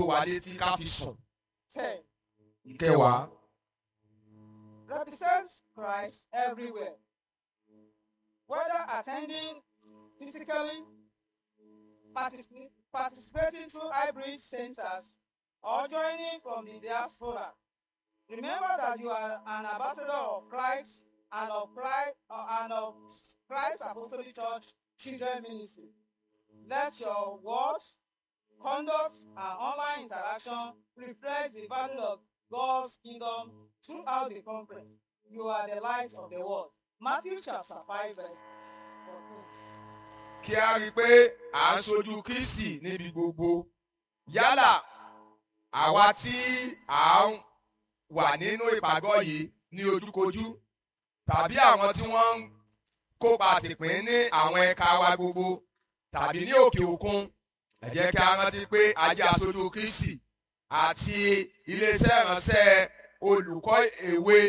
wa létí ká fi sùn. 10. Ìkẹwàá. Represents Christ everywhere. Whether attending physically, participating through hybrid centers, or joining from the diaspora. Remember that you are an ambassador of Christ and of Christ Apostolic Church Children Ministry. Let your words, conduct, and online interaction reflect the value of God's kingdom throughout the conference. You are the light of the world. Matthew chapter 5 verse 14. Kí a rí i pé à ń ṣojú Kristi níbi gbogbo. Yálà àwa tí à ń wà nínú ìpàgọ́ yìí ní ojúkojú tàbí àwọn tí wọ́n ń kópa tìpín ní àwọn ẹ̀ka wa gbogbo tàbí ní òkè òkun. Ẹ jẹ́ kí a rántí pé a jẹ́ aṣojú Kristi àti iléeṣẹ́ ìránṣẹ́ olùkọ́ èwe